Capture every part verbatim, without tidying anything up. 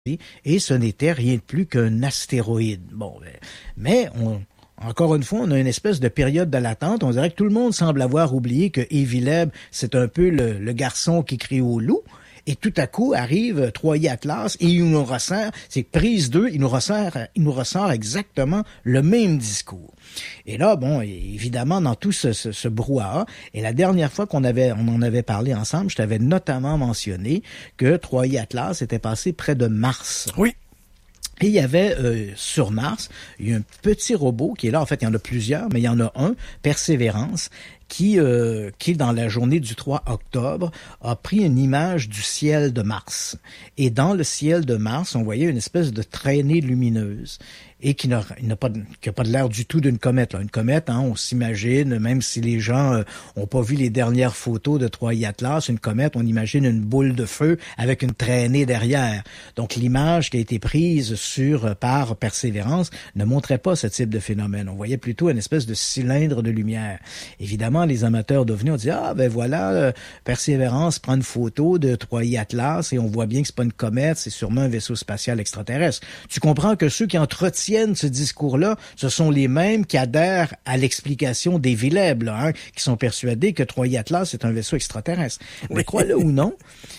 et ce n'était rien de plus qu'un astéroïde. Bon, mais on, encore une fois, on a une espèce de période de latente. On dirait que tout le monde semble avoir oublié que Evileb, c'est un peu le, le garçon qui crie au loup. Et tout à coup arrive Troyer Atlas et il nous ressort, c'est prise deux, il nous ressort, il nous ressort exactement le même discours. Et là, bon, évidemment, dans tout ce, ce, ce brouhaha, et la dernière fois qu'on avait, on en avait parlé ensemble, je t'avais notamment mentionné que Troyer Atlas était passé près de Mars. Oui. Et il y avait euh, sur Mars, il y a un petit robot qui est là. En fait, il y en a plusieurs, mais il y en a un, Persévérance, qui, euh, qui dans la journée du trois octobre, a pris une image du ciel de Mars. Et dans le ciel de Mars, on voyait une espèce de traînée lumineuse. Et qui n'a, n'a pas, de, qui a pas de l'air du tout d'une comète. Là. Une comète, hein, on s'imagine, même si les gens euh, ont pas vu les dernières photos de Troyer Atlas, une comète, on imagine une boule de feu avec une traînée derrière. Donc l'image qui a été prise sur par Persévérance ne montrait pas ce type de phénomène. On voyait plutôt une espèce de cylindre de lumière. Évidemment, les amateurs d'OVNI ont dit « Ah, ben voilà, euh, Persévérance prend une photo de Troyer Atlas et on voit bien que c'est pas une comète, c'est sûrement un vaisseau spatial extraterrestre. » Tu comprends que ceux qui entretiennent ce discours-là, ce sont les mêmes qui adhèrent à l'explication des Villeb, là, hein, qui sont persuadés que Troyer Atlas est un vaisseau extraterrestre. Oui. Mais crois-le ou non,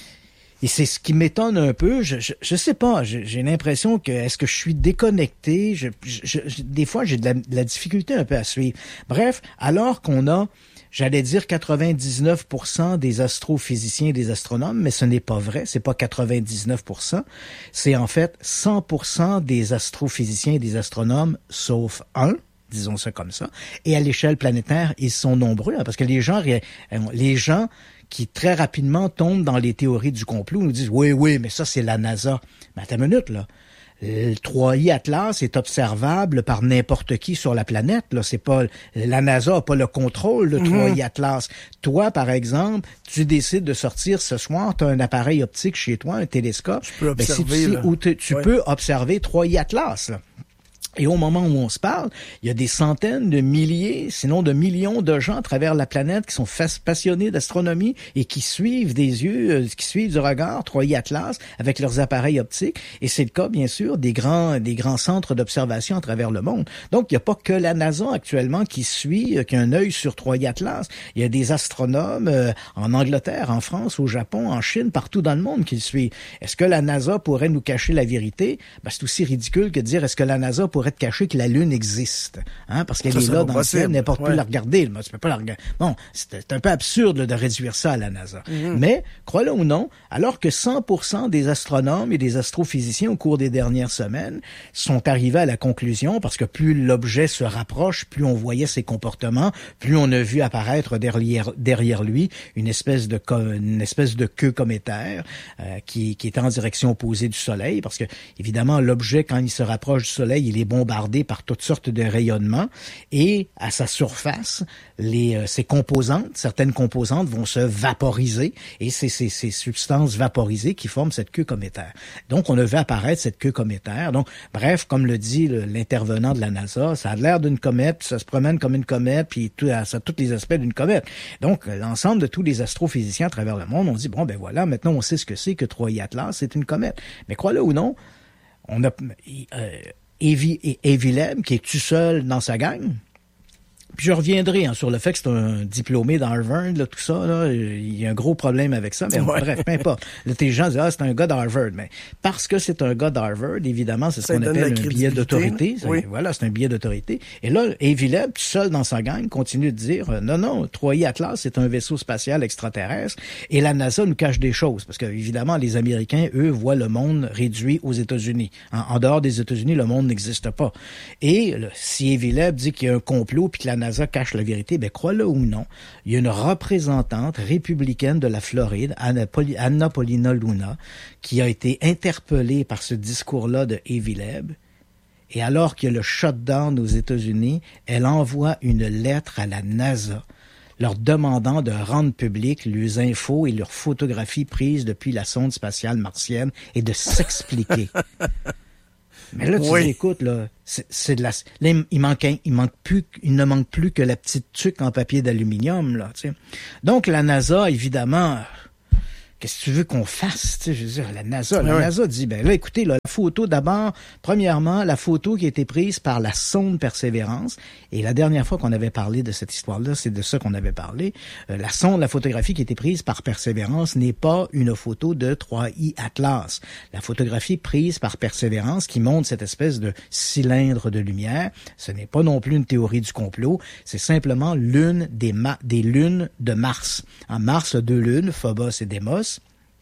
et c'est ce qui m'étonne un peu, je, je, je sais pas, j'ai, j'ai l'impression que, est-ce que je suis déconnecté? Je, je, je, des fois, j'ai de la, de la difficulté un peu à suivre. Bref, alors qu'on a J'allais dire quatre-vingt-dix-neuf pour cent des astrophysiciens et des astronomes, mais ce n'est pas vrai, c'est pas quatre-vingt-dix-neuf pour cent, c'est en fait cent pour cent des astrophysiciens et des astronomes, sauf un, disons ça comme ça, et à l'échelle planétaire, ils sont nombreux, hein, parce que les gens, les gens qui très rapidement tombent dans les théories du complot nous disent « Oui, oui, mais ça c'est la NASA ». Mais attends une minute, là. Le Troyer Atlas est observable par n'importe qui sur la planète. Là, c'est pas la NASA n'a pas le contrôle de Troyer Atlas. Toi, par exemple, tu décides de sortir ce soir, tu as un appareil optique chez toi, un télescope. Tu peux observer, ben, si tu, là. Où tu, tu ouais. peux observer Troyer Atlas. Là. Et au moment où on se parle, il y a des centaines de milliers, sinon de millions de gens à travers la planète qui sont passionnés d'astronomie et qui suivent des yeux, euh, qui suivent du regard Troyer Atlas avec leurs appareils optiques. Et c'est le cas, bien sûr, des grands, des grands centres d'observation à travers le monde. Donc, il n'y a pas que la NASA actuellement qui suit, euh, qui a un œil sur Troyer Atlas. Il y a des astronomes euh, en Angleterre, en France, au Japon, en Chine, partout dans le monde qui le suivent. Est-ce que la NASA pourrait nous cacher la vérité? Ben, c'est aussi ridicule que de dire est-ce que la NASA pourrait être caché que la Lune existe, hein, parce qu'elle ça, est là dans possible. le ciel, n'importe ouais. plus la regarder. Là. Tu peux pas la regarder. Bon, c'est, c'est un peu absurde là, de réduire ça à la NASA. Mm-hmm. Mais, crois-le ou non, alors que cent pour cent des astronomes et des astrophysiciens au cours des dernières semaines sont arrivés à la conclusion, parce que plus l'objet se rapproche, plus on voyait ses comportements, plus on a vu apparaître derrière, derrière lui une espèce de une espèce de queue cométaire euh, qui, qui est en direction opposée du Soleil, parce que évidemment l'objet quand il se rapproche du Soleil, il est bombardé par toutes sortes de rayonnements et à sa surface, les euh, ces composantes, certaines composantes vont se vaporiser et c'est ces, ces substances vaporisées qui forment cette queue cométaire. Donc, on a vu apparaître cette queue cométaire. Donc, bref, comme le dit le, l'intervenant de la NASA, ça a l'air d'une comète, ça se promène comme une comète, puis tout, ça a tous les aspects d'une comète. Donc, l'ensemble de tous les astrophysiciens à travers le monde ont dit, bon, ben voilà, maintenant on sait ce que c'est que Troyer Atlas, c'est une comète. Mais crois-le ou non, on a... Euh, Evi, Evileb, qui est tout seul dans sa gang. Puis je reviendrai hein, sur le fait que c'est un diplômé d'Harvard, là, tout ça, là, il y a un gros problème avec ça, mais ouais. Bref, peu importe. Là, les gens disent, ah, c'est un gars d'Harvard, mais parce que c'est un gars d'Harvard, évidemment, c'est ce ça qu'on appelle un billet d'autorité. Oui. Voilà, c'est un billet d'autorité. Et là, Evileb, tout seul dans sa gang, continue de dire, euh, non, non, Troyer Atlas, c'est un vaisseau spatial extraterrestre, et la NASA nous cache des choses, parce que, évidemment, les Américains, eux, voient le monde réduit aux États-Unis. En, en dehors des États-Unis, le monde n'existe pas. Et là, si Evileb dit qu'il y a un complot, puis que la NASA cache la vérité, ben crois-le ou non, il y a une représentante républicaine de la Floride, Anna, Poli, Anna Paulina Luna, qui a été interpellée par ce discours-là de Evileb. Et alors qu'il y a le shutdown aux États-Unis, elle envoie une lettre à la NASA leur demandant de rendre public leurs infos et leurs photographies prises depuis la sonde spatiale martienne et de s'expliquer. Mais là, tu oui. dis, écoute, là, c'est, c'est de la, là, il manque, il manque plus, il ne manque plus que la petite tuque en papier d'aluminium, là, tu sais. Donc, la NASA, évidemment, qu'est-ce que tu veux qu'on fasse? Tu sais, je veux dire, la NASA, la ouais. NASA dit, ben là, écoutez, là, la photo, d'abord, premièrement, la photo qui a été prise par la sonde Persévérance, et la dernière fois qu'on avait parlé de cette histoire-là, c'est de ça qu'on avait parlé, euh, la sonde, la photographie qui a été prise par Persévérance n'est pas une photo de trois I Atlas. La photographie prise par Persévérance qui montre cette espèce de cylindre de lumière, ce n'est pas non plus une théorie du complot, c'est simplement l'une des, ma- des lunes de Mars. En Mars, deux lunes, Phobos et Deimos.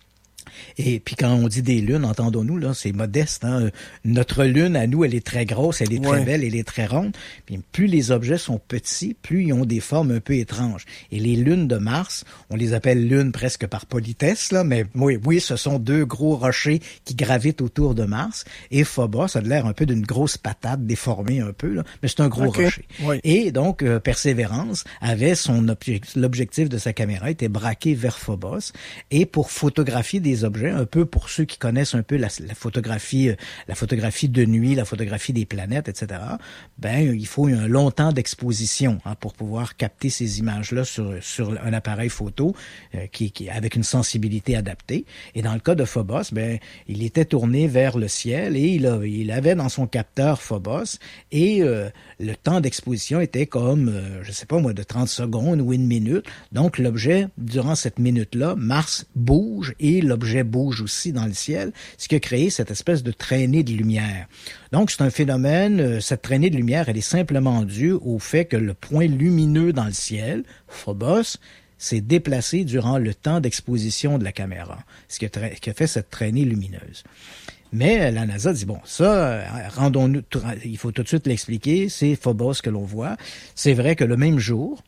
Et puis quand on dit des lunes, entendons-nous, là, c'est modeste. Hein? Notre lune, à nous, elle est très grosse, elle est très ouais. belle, elle est très ronde. Puis plus les objets sont petits, plus ils ont des formes un peu étranges. Et les lunes de Mars, on les appelle lunes presque par politesse, là, mais oui, oui, ce sont deux gros rochers qui gravitent autour de Mars. Et Phobos, ça a l'air un peu d'une grosse patate déformée un peu, là, mais c'est un gros okay. rocher. Oui. Et donc, euh, Persévérance avait son obje- l'objectif de sa caméra était braqué vers Phobos, et pour photographier des objets, un peu pour ceux qui connaissent un peu la, la photographie, la photographie de nuit, la photographie des planètes, et cetera. Ben, il faut un long temps d'exposition hein, pour pouvoir capter ces images-là sur sur un appareil photo euh, qui, qui avec une sensibilité adaptée. Et dans le cas de Phobos, ben, il était tourné vers le ciel et il, a, il avait dans son capteur Phobos et euh, le temps d'exposition était comme, euh, je sais pas moi, de trente secondes ou une minute. Donc l'objet, durant cette minute-là, Mars bouge et l'objet bouge aussi dans le ciel, ce qui a créé cette espèce de traînée de lumière. Donc, c'est un phénomène, euh, cette traînée de lumière, elle est simplement due au fait que le point lumineux dans le ciel, Phobos, s'est déplacé durant le temps d'exposition de la caméra, ce qui a, tra- qui a fait cette traînée lumineuse. Mais la NASA dit, bon, ça, rendons-nous, il faut tout de suite l'expliquer, c'est Phobos que l'on voit. C'est vrai que le même jour,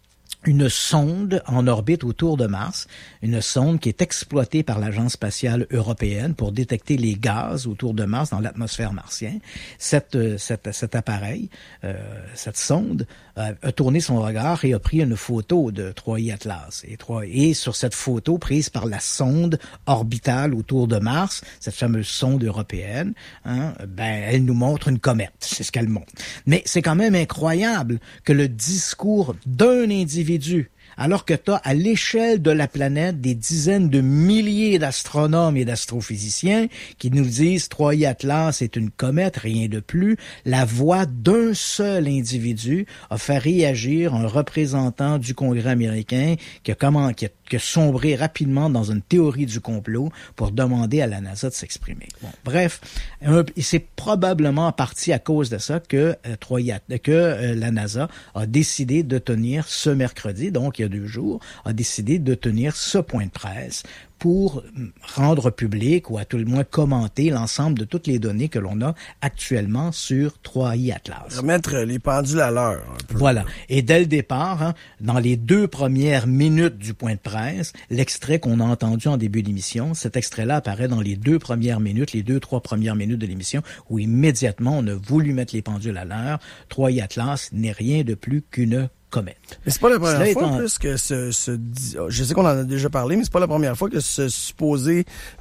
une sonde en orbite autour de Mars, une sonde qui est exploitée par l'Agence spatiale européenne pour détecter les gaz autour de Mars dans l'atmosphère martienne. Cette, cette, cet appareil, euh, cette sonde, euh, a tourné son regard et a pris une photo de trois I Atlas. Et, trois, et sur cette photo prise par la sonde orbitale autour de Mars, cette fameuse sonde européenne, hein, ben, elle nous montre une comète. C'est ce qu'elle montre. Mais c'est quand même incroyable que le discours d'un individu, alors que tu as à l'échelle de la planète des dizaines de milliers d'astronomes et d'astrophysiciens qui nous disent trois I Atlas est une comète, rien de plus, la voix d'un seul individu a fait réagir un représentant du Congrès américain qui a, comment, qui a, qui a sombré rapidement dans une théorie du complot pour demander à la NASA de s'exprimer. Bon, bref, un, c'est probablement parti à cause de ça que, euh, trois I Atlas, que euh, la NASA a décidé de tenir ce mercredi, donc il y a deux jours, a décidé de tenir ce point de presse pour rendre public ou à tout le moins commenter l'ensemble de toutes les données que l'on a actuellement sur trois I Atlas. Remettre les pendules à l'heure. Un peu. Voilà. Et dès le départ, hein, dans les deux premières minutes du point de presse, l'extrait qu'on a entendu en début d'émission, cet extrait-là apparaît dans les deux premières minutes, les deux, trois premières minutes de l'émission, où immédiatement on a voulu mettre les pendules à l'heure. trois I Atlas n'est rien de plus qu'une comète. Mais c'est pas la première Cela fois, étant... en plus, que ce, ce... Je sais qu'on en a déjà parlé, mais c'est pas la première fois que ce supposé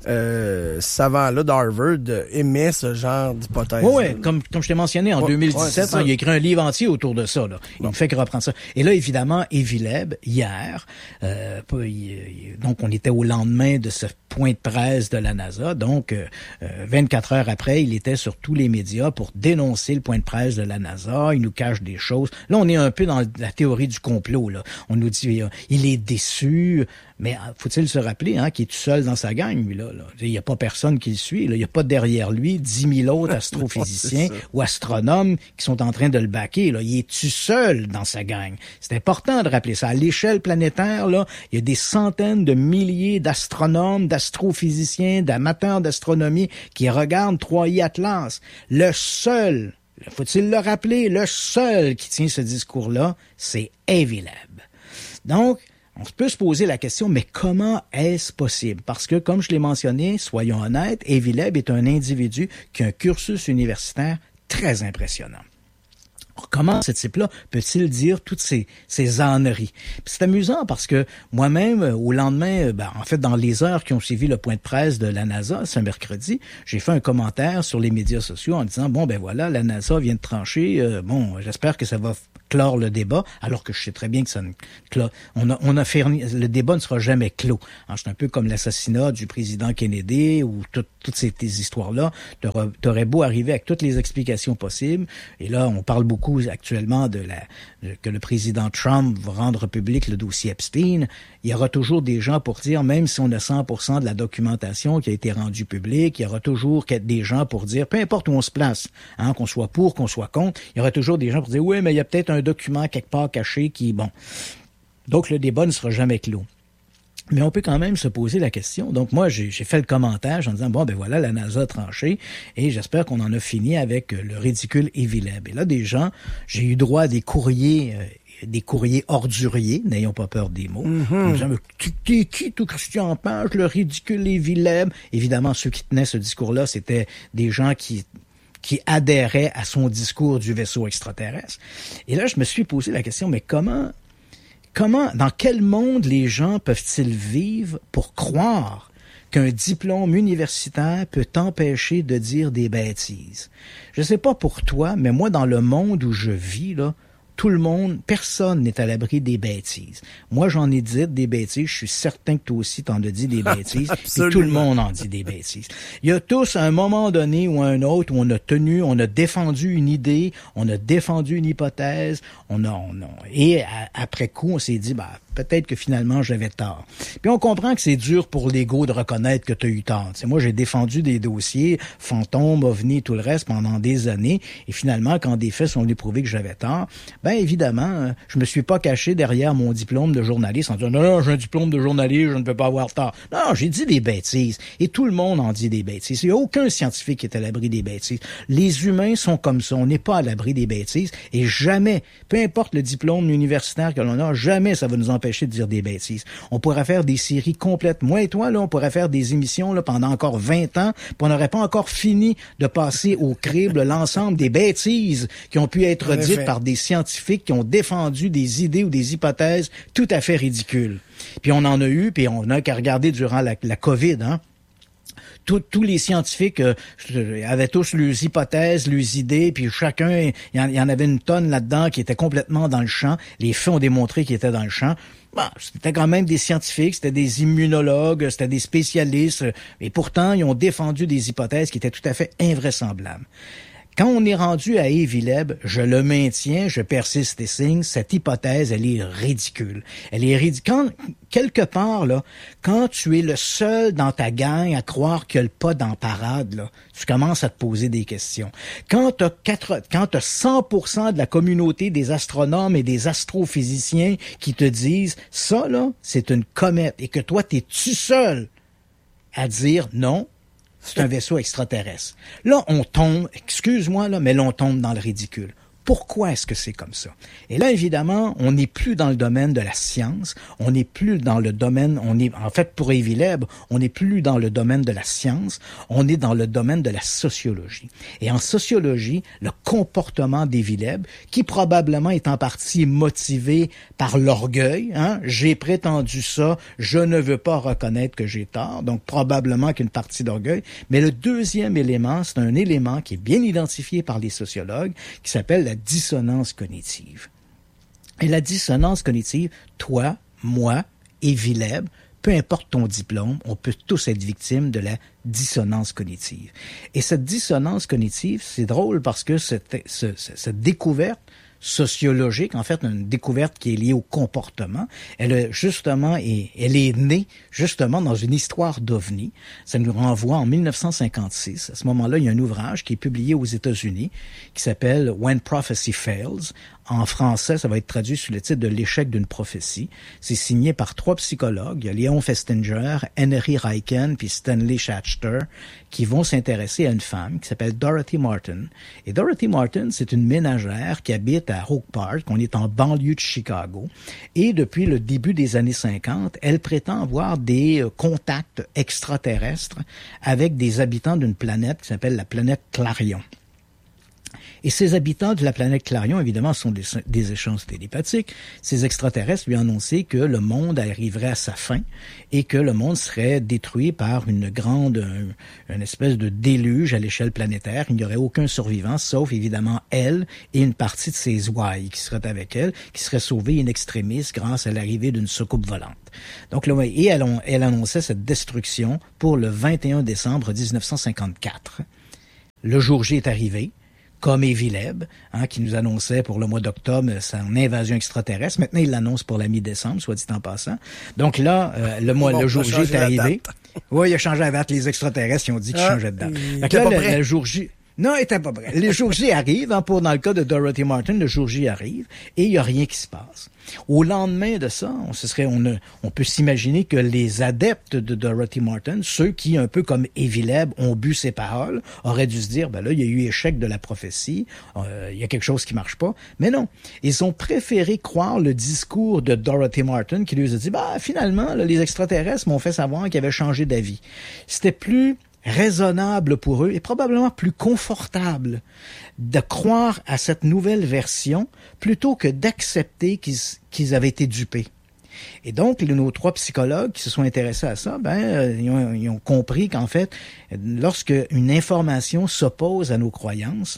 euh, savant-là d'Harvard émet ce genre d'hypothèse. Oui, ouais, comme, comme je t'ai mentionné, en ouais, deux mille dix-sept, ouais, hein, il a écrit un livre entier autour de ça. Là. Il bon. ne fait que reprendre ça. Et là, évidemment, Evileb, hier, euh, donc on était au lendemain de ce point de presse de la NASA, donc euh, vingt-quatre heures après, il était sur tous les médias pour dénoncer le point de presse de la NASA. Il nous cache des choses. Là, on est un peu dans la théorie du complot. Là. On nous dit euh, il est déçu, mais faut-il se rappeler hein, qu'il est tout seul dans sa gang, lui, là. là. Il n'y a pas personne qui le suit. Là. Il n'y a pas derrière lui dix mille autres astrophysiciens ou astronomes qui sont en train de le baquer. Là. Il est tout seul dans sa gang. C'est important de rappeler ça. À l'échelle planétaire, là, il y a des centaines de milliers d'astronomes, d'astrophysiciens, d'amateurs d'astronomie qui regardent trois I Atlas. Le seul, faut-il le rappeler, le seul qui tient ce discours-là, c'est Evileb. Donc, on peut se poser la question, mais comment est-ce possible? Parce que, comme je l'ai mentionné, soyons honnêtes, Evileb est un individu qui a un cursus universitaire très impressionnant. Alors, comment ce type-là peut-il dire toutes ces, ces âneries? Puis c'est amusant parce que moi-même, au lendemain, ben, en fait, dans les heures qui ont suivi le point de presse de la NASA, ce mercredi, j'ai fait un commentaire sur les médias sociaux en disant, bon, ben voilà, la NASA vient de trancher, euh, bon, j'espère que ça va clore le débat, alors que je sais très bien que ça ne clore. On a, on a fait, le débat ne sera jamais clos. Hein, c'est un peu comme l'assassinat du président Kennedy ou tout, toutes ces, ces histoires-là. T'aurais, t'aurais beau arriver avec toutes les explications possibles. Et là, on parle beaucoup actuellement de la, de, que le président Trump va rendre public le dossier Epstein. Il y aura toujours des gens pour dire, même si on a cent pour cent de la documentation qui a été rendue publique, il y aura toujours des gens pour dire, peu importe où on se place, hein, qu'on soit pour, qu'on soit contre, il y aura toujours des gens pour dire, oui, mais il y a peut-être un document quelque part caché qui, bon. Donc, le débat ne sera jamais clos. Mais on peut quand même se poser la question. Donc, moi, j'ai, j'ai fait le commentaire en disant, bon, ben voilà, la NASA a tranché et j'espère qu'on en a fini avec le ridicule Evileb. Et là, des gens, j'ai eu droit à des courriers, euh, des courriers orduriers, n'ayons pas peur des mots. Mm-hmm. Disant, mais qui, qui, qui, tout Christian Page, le ridicule Evileb? Évidemment, ceux qui tenaient ce discours-là, c'était des gens qui qui adhérait à son discours du vaisseau extraterrestre. Et là, je me suis posé la question, mais comment, comment, dans quel monde les gens peuvent-ils vivre pour croire qu'un diplôme universitaire peut t'empêcher de dire des bêtises? Je sais pas pour toi, mais moi, dans le monde où je vis, là, tout le monde, personne n'est à l'abri des bêtises. Moi, j'en ai dit des bêtises. Je suis certain que toi aussi, t'en as dit des bêtises. Et tout le monde en dit des bêtises. Il y a tous, à un moment donné ou à un autre, où on a tenu, on a défendu une idée, on a défendu une hypothèse, on a, on a et à, après coup, on s'est dit, bah, peut-être que finalement, j'avais tort. Puis on comprend que c'est dur pour l'ego de reconnaître que tu as eu tort. T'sais, moi, j'ai défendu des dossiers, fantômes, ovnis, tout le reste pendant des années. Et finalement, quand des faits sont venus prouver que j'avais tort, ben évidemment, je me suis pas caché derrière mon diplôme de journaliste en disant « Non, non, j'ai un diplôme de journaliste, je ne peux pas avoir tort. » Non, j'ai dit des bêtises. Et tout le monde en dit des bêtises. Il n'y a aucun scientifique qui est à l'abri des bêtises. Les humains sont comme ça. On n'est pas à l'abri des bêtises. Et jamais, peu importe le diplôme universitaire que l'on a, jamais ça va nous empêcher de dire des bêtises. On pourrait faire des séries complètes. Moi et toi, là, on pourrait faire des émissions là, pendant encore vingt ans, puis on n'aurait pas encore fini de passer au crible l'ensemble des bêtises qui ont pu être dites par des scientifiques qui ont défendu des idées ou des hypothèses tout à fait ridicules. Puis on en a eu, puis on n'a qu'à regarder durant la, la COVID, hein. Tous, tous les scientifiques euh, avaient tous leurs hypothèses, leurs idées, puis chacun, il y, en, il y en avait une tonne là-dedans qui était complètement dans le champ. Les faits ont démontré qu'ils étaient dans le champ. Bon, c'était quand même des scientifiques, c'était des immunologues, c'était des spécialistes, et pourtant, ils ont défendu des hypothèses qui étaient tout à fait invraisemblables. Quand on est rendu à Evileb, je le maintiens, je persiste et signe, cette hypothèse, elle est ridicule. Elle est ridicule. Quelque part, là, quand tu es le seul dans ta gang à croire qu'il y a le pas dans parade, là, tu commences à te poser des questions. Quand t'as quatre, quand t'as cent pour cent de la communauté des astronomes et des astrophysiciens qui te disent, ça, là, c'est une comète, et que toi, t'es tu seul à dire non, c'est un vaisseau extraterrestre. Là, on tombe, excuse-moi, là, mais là, on tombe dans le ridicule. Pourquoi est-ce que c'est comme ça? Et là, évidemment, on n'est plus dans le domaine de la science, on n'est plus dans le domaine, on est, en fait, pour Evileb, on n'est plus dans le domaine de la science, on est dans le domaine de la sociologie. Et en sociologie, le comportement d'Evileb, qui probablement est en partie motivé par l'orgueil, hein, j'ai prétendu ça, je ne veux pas reconnaître que j'ai tort, donc probablement qu'une partie d'orgueil. Mais le deuxième élément, c'est un élément qui est bien identifié par les sociologues, qui s'appelle la dissonance cognitive. Et la dissonance cognitive, toi, moi, Evileb, peu importe ton diplôme, on peut tous être victimes de la dissonance cognitive. Et cette dissonance cognitive, c'est drôle parce que cette, cette, cette découverte sociologique, en fait, une découverte qui est liée au comportement. Elle est justement, et elle est née justement dans une histoire d'ovni. Ça nous renvoie en mille neuf cent cinquante-six. À ce moment-là, il y a un ouvrage qui est publié aux États-Unis qui s'appelle When Prophecy Fails. En français, ça va être traduit sous le titre de L'échec d'une prophétie. C'est signé par trois psychologues, il y a Léon Festinger, Henry Reichen puis Stanley Schachter, qui vont s'intéresser à une femme qui s'appelle Dorothy Martin. Et Dorothy Martin, c'est une ménagère qui habite à Oak Park, on est en banlieue de Chicago. Et depuis le début des années cinquante, elle prétend avoir des contacts extraterrestres avec des habitants d'une planète qui s'appelle la planète Clarion. Et ces habitants de la planète Clarion, évidemment, sont des, des échanges télépathiques. Ces extraterrestres lui ont annoncé que le monde arriverait à sa fin et que le monde serait détruit par une grande, un, une espèce de déluge à l'échelle planétaire. Il n'y aurait aucun survivant, sauf évidemment elle et une partie de ses ouailles qui seraient avec elle, qui seraient sauvées in extremis grâce à l'arrivée d'une soucoupe volante. Donc, là, et elle, elle annonçait cette destruction pour le vingt et un décembre dix-neuf cent cinquante-quatre. Le jour J est arrivé, comme Evileb, hein, qui nous annonçait pour le mois d'octobre son invasion extraterrestre. Maintenant, il l'annonce pour la mi-décembre, soit dit en passant. Donc là, euh, le mois, bon, le jour J est arrivé. Oui, il a changé la date. Les extraterrestres, ils ont dit qu'il ah, changeait de date. Fait que là, le, le jour J... Non, il était pas prêt. Le jour J arrive, hein, pour, dans le cas de Dorothy Martin, le jour J arrive, et il y a rien qui se passe. Au lendemain de ça, on, ce serait, on, on peut s'imaginer que les adeptes de Dorothy Martin, ceux qui, un peu comme Evileb, ont bu ses paroles, auraient dû se dire, ben là, il y a eu échec de la prophétie, euh, il y a quelque chose qui marche pas. Mais non, ils ont préféré croire le discours de Dorothy Martin qui lui a dit, bah, finalement, là, les extraterrestres m'ont fait savoir qu'ils avaient changé d'avis. C'était plus raisonnable pour eux et probablement plus confortable de croire à cette nouvelle version plutôt que d'accepter qu'ils, qu'ils avaient été dupés. Et donc, nos trois psychologues qui se sont intéressés à ça, ben, ils ont, ils ont compris qu'en fait, lorsque une information s'oppose à nos croyances,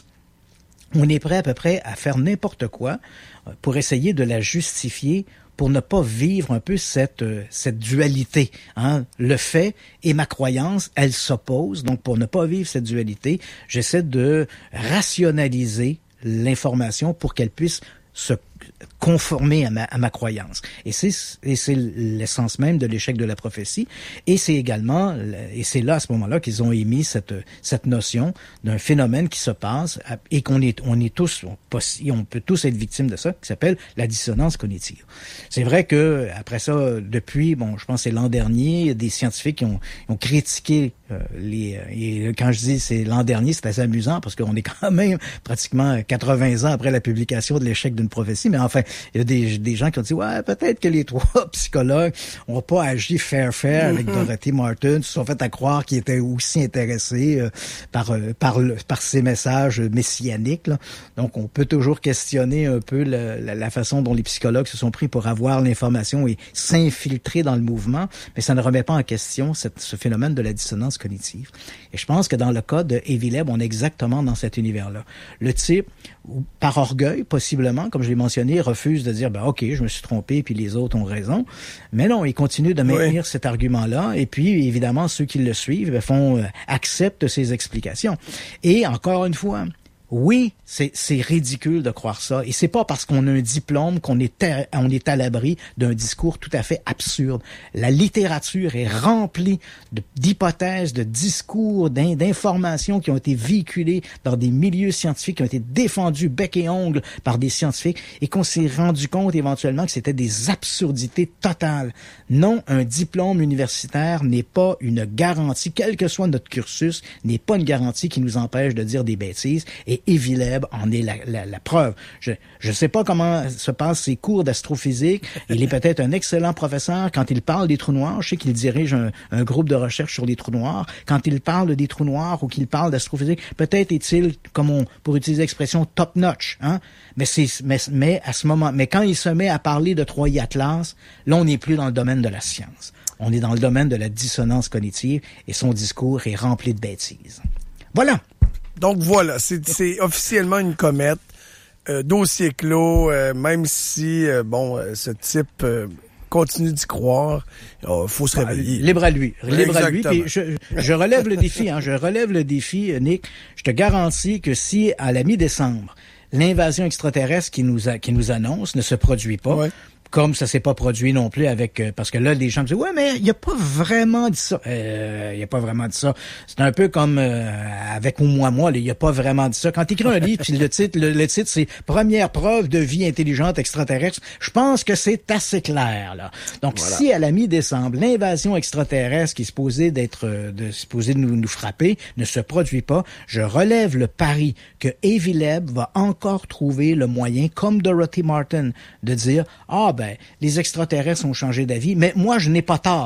on est prêt à peu près à faire n'importe quoi pour essayer de la justifier, pour ne pas vivre un peu cette cette dualité, hein, le fait et ma croyance, elles s'opposent. Donc pour ne pas vivre cette dualité, j'essaie de rationaliser l'information pour qu'elle puisse se conformer à ma, à ma croyance. Et c'est, et c'est l'essence même de l'échec de la prophétie. Et c'est également, et c'est là, à ce moment-là, qu'ils ont émis cette, cette notion d'un phénomène qui se passe et qu'on est, on est tous, on, on peut tous être victimes de ça, qui s'appelle la dissonance cognitive. C'est vrai que, après ça, depuis, bon, je pense que c'est l'an dernier, il y a des scientifiques qui ont, ont critiqué euh, les, et quand je dis c'est l'an dernier, c'est assez amusant parce qu'on est quand même pratiquement quatre-vingts ans après la publication de l'échec d'une prophétie, mais enfin, il y a des, des gens qui ont dit, ouais, peut-être que les trois psychologues ont pas agi fair-fair avec mm-hmm. Dorothy Martin, se sont fait à croire qu'ils étaient aussi intéressés euh, par, euh, par, le, par ces messages messianiques, là. Donc, on peut toujours questionner un peu le, la, la façon dont les psychologues se sont pris pour avoir l'information et s'infiltrer dans le mouvement, mais ça ne remet pas en question cette, ce phénomène de la dissonance cognitive. Et je pense que dans le cas de Evileb, on est exactement dans cet univers-là. Le type, par orgueil, possiblement, comme je l'ai mentionné, refuse de dire, ben ok, je me suis trompé, puis les autres ont raison. Mais non, il continue de maintenir oui. cet argument-là, et puis, évidemment, ceux qui le suivent font, euh, acceptent ses explications. Et, encore une fois, oui, c'est, c'est ridicule de croire ça. Et c'est pas parce qu'on a un diplôme qu'on est à, on est à l'abri d'un discours tout à fait absurde. La littérature est remplie de, d'hypothèses, de discours, d'in, d'informations qui ont été véhiculées dans des milieux scientifiques, qui ont été défendus bec et ongle par des scientifiques et qu'on s'est rendu compte éventuellement que c'était des absurdités totales. Non, un diplôme universitaire n'est pas une garantie, quel que soit notre cursus, n'est pas une garantie qui nous empêche de dire des bêtises. Et Evileb en est la, la, la preuve. Je ne sais pas comment se passent ses cours d'astrophysique. Il est peut-être un excellent professeur quand il parle des trous noirs. Je sais qu'il dirige un, un groupe de recherche sur les trous noirs. Quand il parle des trous noirs ou qu'il parle d'astrophysique, peut-être est-il, comme on, pour utiliser l'expression, top-notch. Hein? Mais, c'est, mais, mais à ce moment, mais quand il se met à parler de trois I Atlas, là, on n'est plus dans le domaine de la science. On est dans le domaine de la dissonance cognitive et son discours est rempli de bêtises. Voilà. Donc voilà, c'est, c'est officiellement une comète, euh, dossier clos, euh, même si, euh, bon, euh, ce type euh, continue d'y croire, il euh, faut se réveiller. Libre à lui, libre à lui. Puis je, je relève le défi, hein, je relève le défi, Nick. Je te garantis que si, à la mi-décembre, l'invasion extraterrestre qui nous, a, qui nous annonce ne se produit pas, ouais. Comme ça s'est pas produit non plus avec... Euh, parce que là, les gens me disent « Ouais, mais il n'y a pas vraiment dit ça. Euh, » Il n'y a pas vraiment dit ça. C'est un peu comme euh, avec « Au moi, moi », il n'y a pas vraiment dit ça. Quand tu écris un livre, puis le titre, le, le titre, c'est « Première preuve de vie intelligente extraterrestre », je pense que c'est assez clair, là. Donc, voilà. Si à la mi-décembre, l'invasion extraterrestre qui est supposée d'être... de supposée de nous, nous frapper ne se produit pas, je relève le pari que Evileb va encore trouver le moyen, comme Dorothy Martin, de dire « Ah, ben, les extraterrestres ont changé d'avis, mais moi, je n'ai pas tort.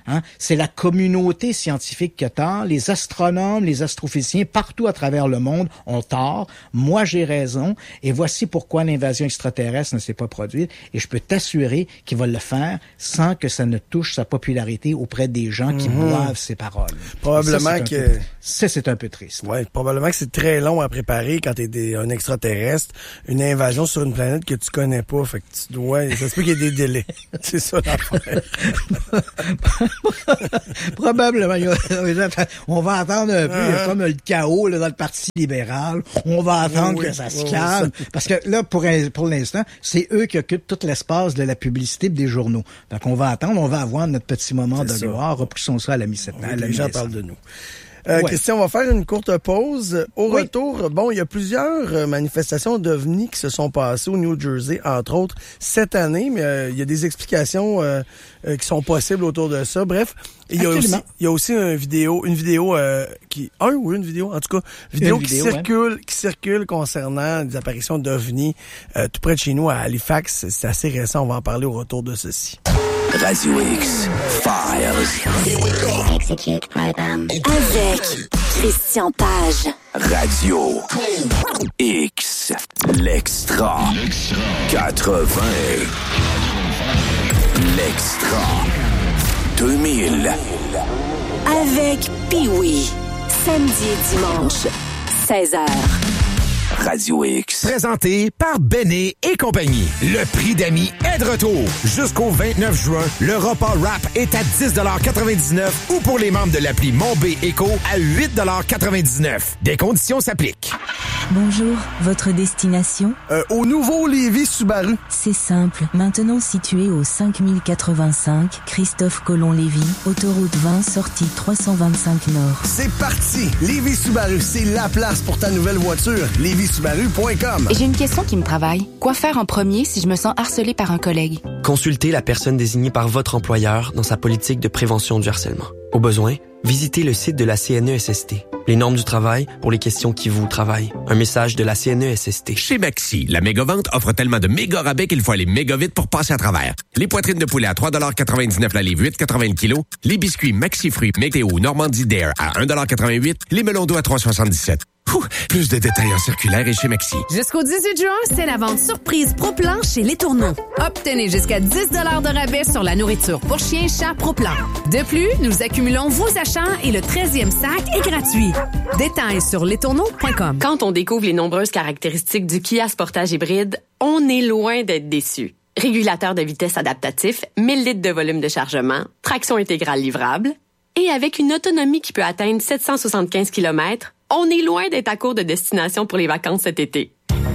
Hein? C'est la communauté scientifique qui a tort. Les astronomes, les astrophysiciens, partout à travers le monde ont tort. Moi, j'ai raison. Et voici pourquoi l'invasion extraterrestre ne s'est pas produite. Et je peux t'assurer qu'il va le faire sans que ça ne touche sa popularité auprès des gens qui mmh. boivent ses paroles. Probablement ça, que... Peu, ça, c'est un peu triste. Ouais, probablement que c'est très long à préparer quand t'es des, un extraterrestre, une invasion sur une planète que tu connais pas. Fait que tu dois... Ça se peut qu'il y ait des délais. C'est ça l'affaire. Probablement. On va attendre un peu. Il y a comme le chaos là, dans le Parti libéral. On va attendre oui, que ça se oui, calme. Oui, parce que là, pour, pour l'instant, c'est eux qui occupent tout l'espace de la publicité des journaux. Donc, on va attendre. On va avoir notre petit moment c'est de ça. gloire. Repoussons ça à la mi-septembre. Oui, les gens parlent de nous. Euh, ouais. Christian, on va faire une courte pause. Au oui. retour, bon, il y a plusieurs manifestations d'ovnis qui se sont passées au New Jersey, entre autres, cette année, mais euh, il y a des explications euh, euh, qui sont possibles autour de ça. Bref, il y a aussi, il y a aussi une vidéo, une vidéo euh, qui, un ou une vidéo, en tout cas, vidéo, vidéo qui circule, ouais. qui circule concernant des apparitions d'ovnis euh, tout près de chez nous à Halifax. C'est assez récent. On va en parler au retour de ceci. Radio X Files. Here we go. Execute program. Avec Christian Page. Radio X. L'Extra. quatre-vingts. L'Extra. deux mille. Avec Pee-Wee. Samedi et dimanche. seize heures. Radio X. Présenté par Béné et compagnie. Le prix d'amis est de retour. Jusqu'au vingt-neuf juin, le repas rap est à dix quatre-vingt-dix-neuf ou pour les membres de l'appli Mon B Éco à huit quatre-vingt-dix-neuf. Des conditions s'appliquent. Bonjour, votre destination? Euh, au nouveau Lévis Subaru. C'est simple. Maintenant situé au cinq mille quatre-vingt-cinq, Christophe Colomb-Lévis, autoroute vingt, sortie trois cent vingt-cinq Nord. C'est parti! Lévis Subaru, c'est la place pour ta nouvelle voiture. lévis subaru point com. J'ai une question qui me travaille. Quoi faire en premier si je me sens harcelée par un collègue? Consultez la personne désignée par votre employeur dans sa politique de prévention du harcèlement. Au besoin, visitez le site de la C N E S S T. Les normes du travail pour les questions qui vous travaillent. Un message de la C N E S S T. Chez Maxi, la méga-vente offre tellement de méga rabais qu'il faut aller méga vite pour passer à travers. Les poitrines de poulet à trois quatre-vingt-dix-neuf la livre, huit quatre-vingts le kilo. Les biscuits Maxi Fruits Météo Normandie Dare à un quatre-vingt-huit. Les melons d'eau à trois soixante-dix-sept. Ouh, plus de détails en circulaire et chez Maxi. Jusqu'au dix-huit juin, c'est la vente surprise ProPlan chez Les Tourneaux. Obtenez jusqu'à dix dollars de rabais sur la nourriture pour chiens, chats ProPlan. De plus, nous accumulons vos achats et le treizième sac est gratuit. Détails sur les tourneaux point com. Quand on découvre les nombreuses caractéristiques du Kia Sportage hybride, on est loin d'être déçu. Régulateur de vitesse adaptatif, mille litres de volume de chargement, traction intégrale livrable et avec une autonomie qui peut atteindre sept cent soixante-quinze kilomètres, on est loin d'être à court de destination pour les vacances cet été.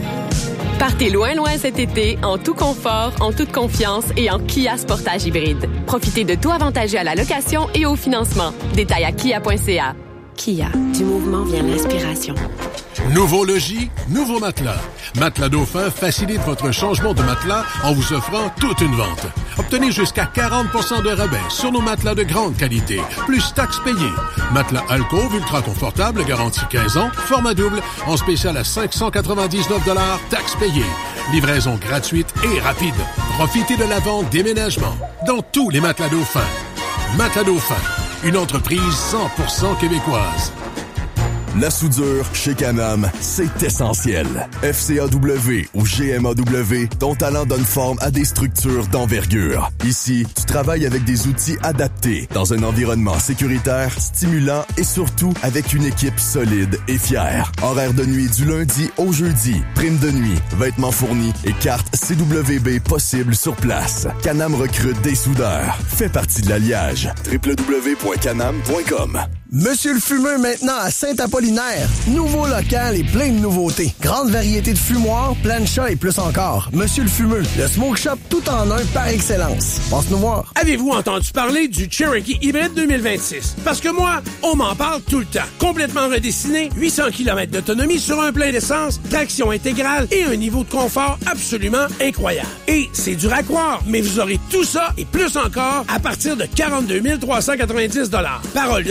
Partez loin, loin cet été, en tout confort, en toute confiance et en Kia Sportage hybride. Profitez de tout avantageux à la location et au financement. Détails à kia point c a. Kia, du mouvement vient l'inspiration. Nouveau logis, nouveau matelas. Matelas Dauphin facilite votre changement de matelas en vous offrant toute une vente. Obtenez jusqu'à quarante pour cent de rabais sur nos matelas de grande qualité, plus taxes payées. Matelas Alcove ultra confortable, garantie quinze ans, format double, en spécial à cinq cent quatre-vingt-dix-neuf dollars, taxes payées. Livraison gratuite et rapide. Profitez de la vente déménagement dans tous les matelas Dauphin. Matelas Dauphin, une entreprise cent pour cent québécoise. La soudure chez Can-Am, c'est essentiel. F C A W ou G M A W, ton talent donne forme à des structures d'envergure. Ici, tu travailles avec des outils adaptés, dans un environnement sécuritaire, stimulant et surtout avec une équipe solide et fière. Horaire de nuit du lundi au jeudi, prime de nuit, vêtements fournis et carte C W B possible sur place. Can-Am recrute des soudeurs. Fais partie de l'alliage. w w w point canam point com. Monsieur le Fumeux maintenant à Saint-Apollinaire. Nouveau local et plein de nouveautés. Grande variété de fumoirs, plancha et plus encore. Monsieur le Fumeux, le smoke shop tout en un par excellence. Passe-nous voir. Avez-vous entendu parler du Cherokee Hybrid deux mille vingt-six? Parce que moi, on m'en parle tout le temps. Complètement redessiné, huit cents kilomètres d'autonomie sur un plein d'essence, traction intégrale et un niveau de confort absolument incroyable. Et c'est dur à croire, mais vous aurez tout ça et plus encore à partir de quarante-deux mille trois cent quatre-vingt-dix dollars. Parole de Dupont,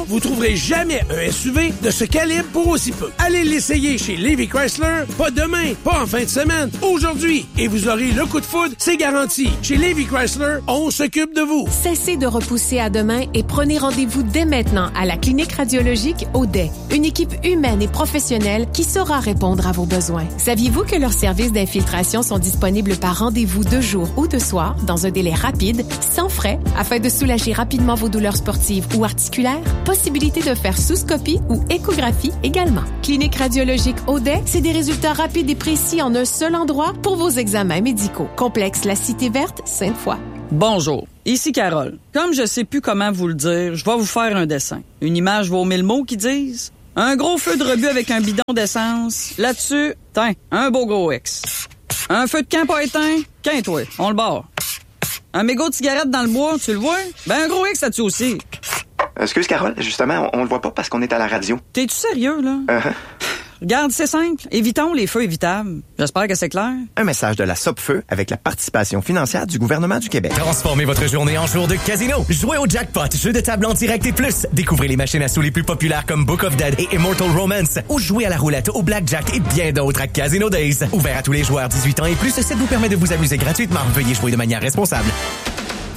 vous trouverez jamais un S U V de ce calibre pour aussi peu. Allez l'essayer chez Lévy Chrysler, pas demain, pas en fin de semaine, aujourd'hui. Et vous aurez le coup de foudre, c'est garanti. Chez Lévy Chrysler, on s'occupe de vous. Cessez de repousser à demain et prenez rendez-vous dès maintenant à la clinique radiologique Audet. Une équipe humaine et professionnelle qui saura répondre à vos besoins. Saviez-vous que leurs services d'infiltration sont disponibles par rendez-vous de jour ou de soir dans un délai rapide, sans frais, afin de soulager rapidement vos douleurs sportives ou articulaires? Possibilité de faire sous-scopie ou échographie également. Clinique radiologique Audet, c'est des résultats rapides et précis en un seul endroit pour vos examens médicaux. Complexe La Cité Verte, Sainte-Foy. Bonjour, ici Carole. Comme je sais plus comment vous le dire, je vais vous faire un dessin. Une image vaut mille mots qui disent un gros feu de rebut avec un bidon d'essence. Là-dessus, tiens, un beau gros X. Un feu de camp pas éteint, qu'un-toi, on le barre. Un mégot de cigarette dans le bois, tu le vois? Ben un gros X là-dessus aussi. Excuse Carole, justement, on, on le voit pas parce qu'on est à la radio. T'es-tu sérieux, là? Uh-huh. Regarde, c'est simple. Évitons les feux évitables. J'espère que c'est clair. Un message de la Sopfeu avec la participation financière du gouvernement du Québec. Transformez votre journée en jour de casino. Jouez au jackpot, jeu de table en direct et plus. Découvrez les machines à sous les plus populaires comme Book of Dead et Immortal Romance. Ou jouez à la roulette, au blackjack et bien d'autres à Casino Days. Ouvert à tous les joueurs dix-huit ans et plus, ça vous permet de vous amuser gratuitement. Veuillez jouer de manière responsable.